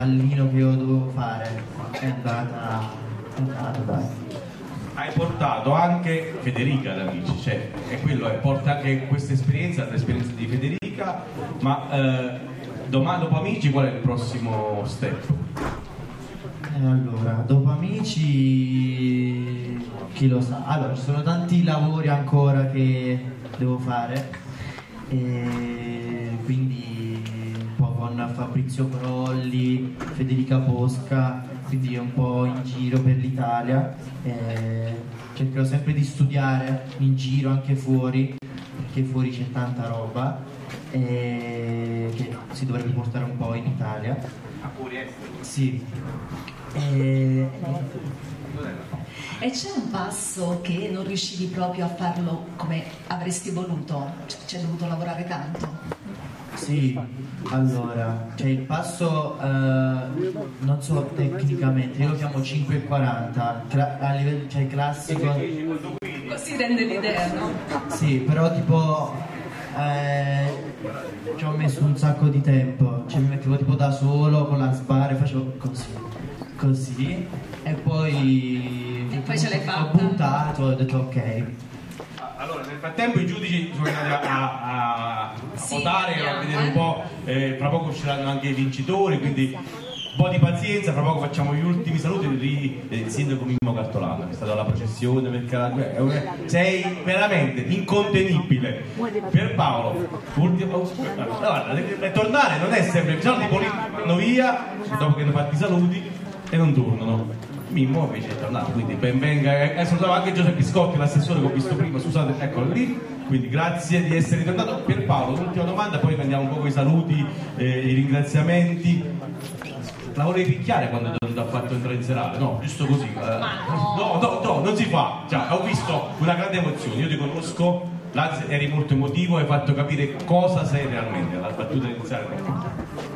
all'inno che io dovevo fare è andata dai. Hai portato anche Federica ad Amici, cioè, e quello è, porta anche questa esperienza, l'esperienza di Federica, ma dopo Amici qual è il prossimo step? Allora, dopo Amici, chi lo sa? Allora, ci sono tanti lavori ancora che devo fare, e quindi un po' con Fabrizio Corolli, Federica Posca, quindi un po' in giro per l'Italia. Cercherò sempre di studiare in giro, anche fuori, perché fuori c'è tanta roba che si dovrebbe portare un po' in Italia. A fuori Sì. E c'è un passo che non riuscivi proprio a farlo come avresti voluto? Ci hai dovuto lavorare tanto? Sì, allora, c'è il passo, non so tecnicamente, io lo chiamo 5,40, a livello, c'è il classico. Così rende l'idea, no? Sì, però tipo ci ho messo un sacco di tempo, cioè mi mettevo tipo da solo con la sbarra e facevo così, e poi ce l'hai fatta? ho buttato, ho detto ok. Allora, nel frattempo i giudici sono andati a votare, a vedere un po', fra poco usciranno anche i vincitori, quindi un po' di pazienza, fra poco facciamo gli ultimi saluti del sindaco Mimmo Cartolano, che è stato alla processione perché sei veramente incontenibile. Pierpaolo, guarda, tornare non è sempre, bisogna tipo vanno via dopo che hanno fatto i saluti e non tornano. Mimmo invece è tornato, quindi ben venga. Salutavo anche Giuseppe Piscotti, l'assessore che ho visto prima, scusate, eccolo lì, quindi grazie di essere ritornato. Pierpaolo, l'ultima domanda, poi andiamo un po' con i saluti, i ringraziamenti. La volevi picchiare quando ti ha fatto entrare in serale? No, giusto così. No, non si fa. Cioè, ho visto una grande emozione, io ti conosco, eri molto emotivo, hai fatto capire cosa sei realmente, la battuta iniziale.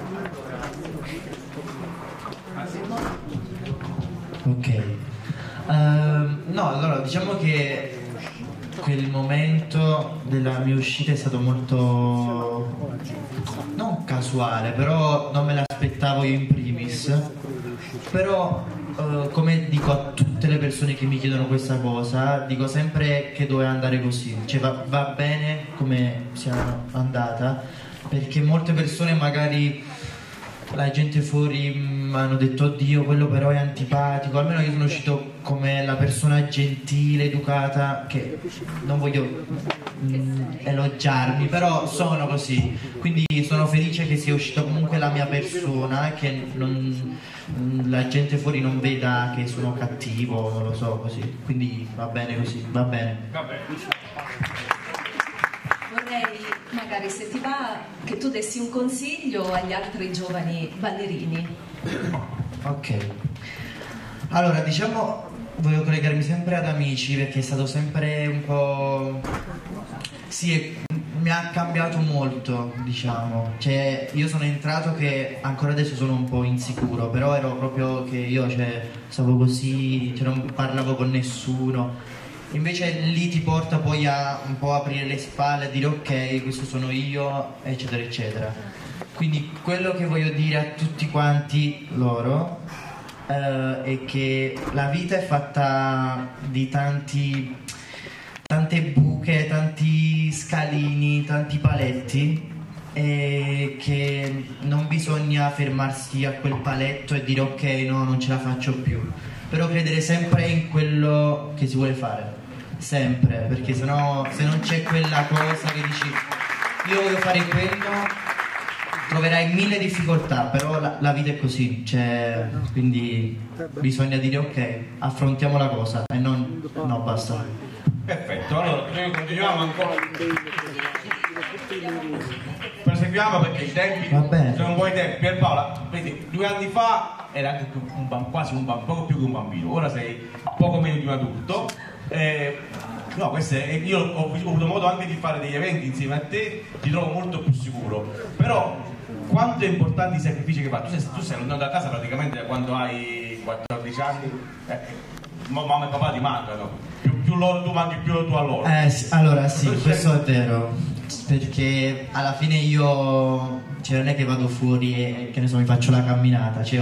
Ok, no, allora diciamo che quel momento della mia uscita è stato molto, non casuale, però non me l'aspettavo io in primis, però come dico a tutte le persone che mi chiedono questa cosa, dico sempre che doveva andare così, cioè va bene come sia andata, perché molte persone magari, la gente fuori mi hanno detto oddio quello però è antipatico, almeno io sono uscito come la persona gentile, educata, che non voglio elogiarmi, però sono così, quindi sono felice che sia uscita comunque la mia persona, che la gente fuori non veda che sono cattivo, non lo so, così, quindi va bene così, va bene. Vorrei magari, se ti va, che tu dessi un consiglio agli altri giovani ballerini. Ok, allora diciamo, voglio collegarmi sempre ad Amici perché è stato sempre un po', sì, mi ha cambiato molto, diciamo, cioè io sono entrato che ancora adesso sono un po' insicuro, però ero proprio che io, cioè, stavo così, cioè, non parlavo con nessuno. Invece lì ti porta poi a un po' aprire le spalle, a dire ok, questo sono io, eccetera eccetera. Quindi quello che voglio dire a tutti quanti loro è che la vita è fatta di tante buche, tanti scalini, tanti paletti, e che non bisogna fermarsi a quel paletto e dire ok, no, non ce la faccio più, però credere sempre in quello che si vuole fare, sempre, perché sennò, se non c'è quella cosa che dici io voglio fare quello, troverai mille difficoltà, però la vita è così, cioè, quindi bisogna dire ok, affrontiamo la cosa e non no, basta. Perfetto, allora noi continuiamo ancora. Proseguiamo perché i tempi sono un po' i tempi. Pierpaola, vedi, 2 anni fa era anche quasi poco più che un bambino, ora sei poco meno di un adulto. No, io ho avuto modo anche di fare degli eventi insieme a te, ti trovo molto più sicuro, però quanto è importante i sacrifici che fai? Tu sei lontano da casa praticamente da quando hai 14 anni, mamma e papà ti mancano, più loro, tu manchi più tu a loro. Allora sì, questo è vero, perché alla fine io, cioè, non è che vado fuori e che ne so, mi faccio la camminata, cioè